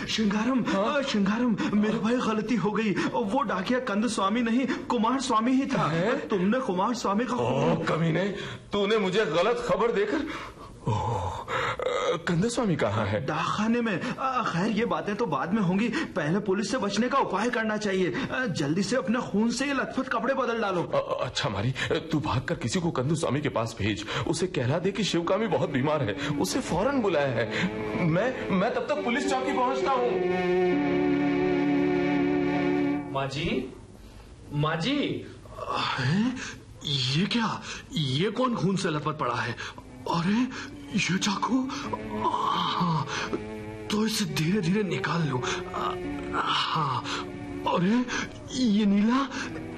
श्रृंगारम, श्रृंगारम, मेरे भाई गलती हो गई। वो डाकिया कंद स्वामी नहीं, कुमार स्वामी ही था। तुमने कुमार स्वामी का कमीने, तूने मुझे गलत खबर देकर। कंद स्वामी कहाँ है? डाकखाने में। खैर ये बातें तो बाद में होंगी, पहले पुलिस से बचने का उपाय करना चाहिए। जल्दी से अपने खून से ये लथपथ कपड़े बदल डालो। अच्छा मारी, तू भागकर किसी को कंदू स्वामी के पास भेज, उसे कहला दे कि शिवकामी बहुत बीमार है, उसे फौरन बुलाया है। मैं तब तक पुलिस चौकी पहुंचता हूँ। माँ जी, ये क्या? ये कौन खून से लथपथ पड़ा है? अरे ये चाकू, तो इसे धीरे धीरे निकाल लो। हाँ, अरे ये नीला,